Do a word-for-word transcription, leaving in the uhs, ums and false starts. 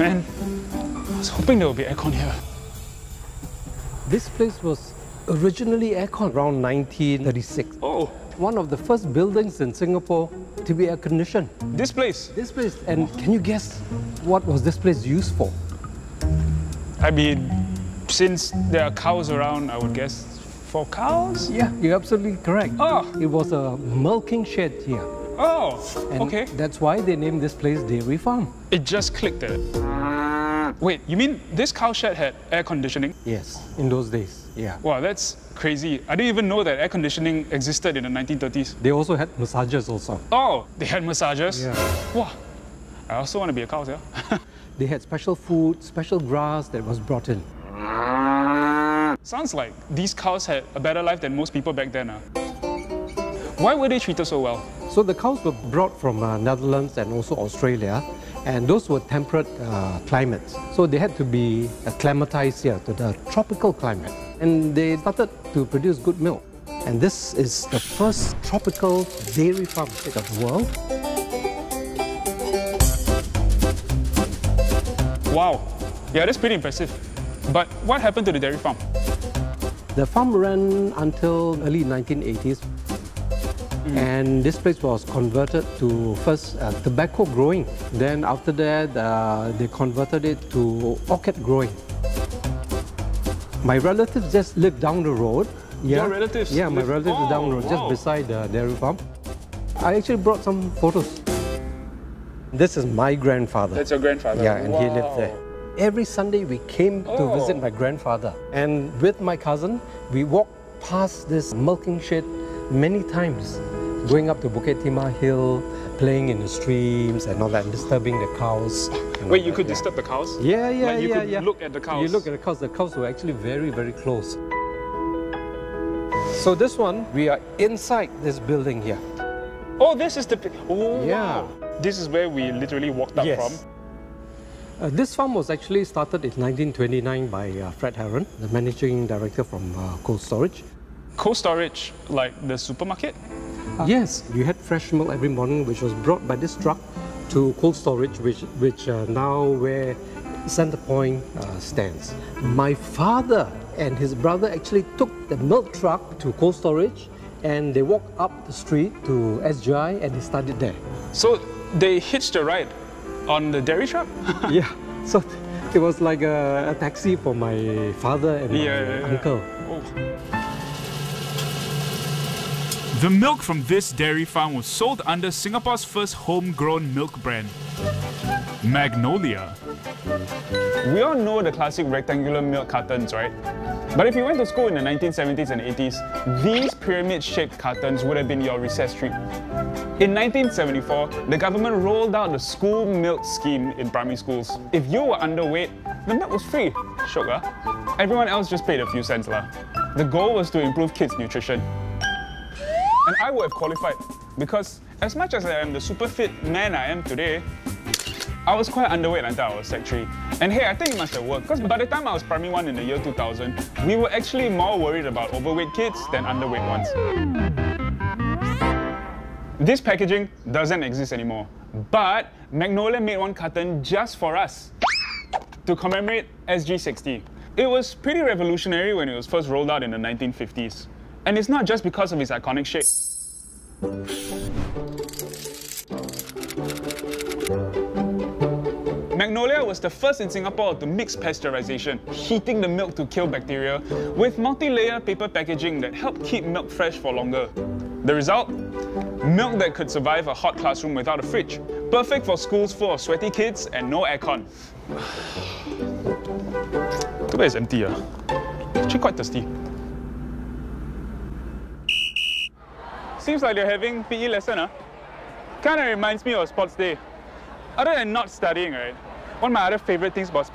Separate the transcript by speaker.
Speaker 1: man. I was hoping there would be aircon here.
Speaker 2: This place was originally aircon around nineteen thirty-six.
Speaker 1: Oh.
Speaker 2: One of the first buildings in Singapore to be air conditioned.
Speaker 1: This place?
Speaker 2: This place. And can you guess what was this place used for?
Speaker 1: I mean, since there are cows around, I would guess for cows?
Speaker 2: Yeah, you're absolutely correct.
Speaker 1: Oh.
Speaker 2: It was a milking shed here.
Speaker 1: Oh,
Speaker 2: And
Speaker 1: okay.
Speaker 2: that's why they named this place Dairy Farm.
Speaker 1: It just clicked at it. Wait, you mean this cow shed had air conditioning?
Speaker 2: Yes, in those days, yeah.
Speaker 1: Wow, that's crazy. I didn't even know that air conditioning existed in the nineteen thirties.
Speaker 2: They also had massages also.
Speaker 1: Oh, they had massages?
Speaker 2: Yeah.
Speaker 1: Wow, I also want to be a cow, yeah?
Speaker 2: They had special food, special grass that was brought in.
Speaker 1: Sounds like these cows had a better life than most people back then. Uh. Why were they treated so well?
Speaker 2: So the cows were brought from uh, Netherlands and also Australia, and those were temperate uh, climates. So they had to be acclimatized here to the tropical climate. And they started to produce good milk. And this is the first tropical dairy farm in the world.
Speaker 1: Wow, yeah, that's pretty impressive. But what happened to the dairy farm?
Speaker 2: The farm ran until early nineteen eighties. Mm. And this place was converted to first uh, tobacco growing. Then after that, uh, they converted it to orchid growing. My relatives just lived down the road. Yeah.
Speaker 1: Your relatives?
Speaker 2: Yeah, my
Speaker 1: live...
Speaker 2: relatives
Speaker 1: oh,
Speaker 2: down the road,
Speaker 1: wow.
Speaker 2: just beside the dairy farm. I actually brought some photos. This is my grandfather.
Speaker 1: That's your grandfather?
Speaker 2: Yeah, and
Speaker 1: wow.
Speaker 2: he lived there. Every Sunday we came
Speaker 1: oh.
Speaker 2: to visit my grandfather. And with my cousin, we walked past this milking shed many times, going up to Bukit Timah Hill, playing in the streams and all that, and disturbing the cows.
Speaker 1: Wait, you
Speaker 2: that,
Speaker 1: could
Speaker 2: yeah.
Speaker 1: disturb the cows?
Speaker 2: Yeah, yeah,
Speaker 1: like you
Speaker 2: yeah,
Speaker 1: could
Speaker 2: yeah.
Speaker 1: look at the cows?
Speaker 2: You look at the cows. The cows were actually very, very close. So this one, we are inside this building here.
Speaker 1: Oh, this is the... Oh,
Speaker 2: yeah.
Speaker 1: Wow. This is where we literally walked up
Speaker 2: yes.
Speaker 1: from?
Speaker 2: Uh, this farm was actually started in nineteen twenty-nine by uh, Fred Heron, the managing director from uh, Cold Storage.
Speaker 1: Cold storage, like the supermarket?
Speaker 2: Uh, yes, you had fresh milk every morning, which was brought by this truck to cold storage, which, which uh, now where Centrepoint uh, stands. My father and his brother actually took the milk truck to cold storage, and they walked up the street to S G I and they started there.
Speaker 1: So they hitched a ride on the dairy truck?
Speaker 2: Yeah, so it was like a, a taxi for my father and
Speaker 1: yeah,
Speaker 2: my
Speaker 1: yeah, yeah.
Speaker 2: uncle.
Speaker 1: Oh.
Speaker 3: The milk from this dairy farm was sold under Singapore's first homegrown milk brand, Magnolia.
Speaker 1: We all know the classic rectangular milk cartons, right? But if you went to school in the nineteen seventies and eighties, these pyramid-shaped cartons would have been your recess treat. In nineteen seventy-four, the government rolled out the school milk scheme in primary schools. If you were underweight, the milk was free. Shiok, huh? Everyone else just paid a few cents lah. The goal was to improve kids' nutrition. And I would have qualified, because as much as I am the super fit man I am today, I was quite underweight until I was sec three. And hey, I think it must have worked, because by the time I was primary one in the year two thousand, we were actually more worried about overweight kids than underweight ones. This packaging doesn't exist anymore, but Magnolia made one carton just for us to commemorate S G sixty. It was pretty revolutionary when it was first rolled out in the nineteen fifties. And it's not just because of its iconic shape. Magnolia was the first in Singapore to mix pasteurization, heating the milk to kill bacteria, with multi-layer paper packaging that helped keep milk fresh for longer. The result? Milk that could survive a hot classroom without a fridge. Perfect for schools full of sweaty kids and no aircon. Too bad it's empty. Uh. Actually quite thirsty. Seems like they're having P E lesson, huh? Kinda reminds me of sports day. Other than not studying, right? One of my other favorite things about sports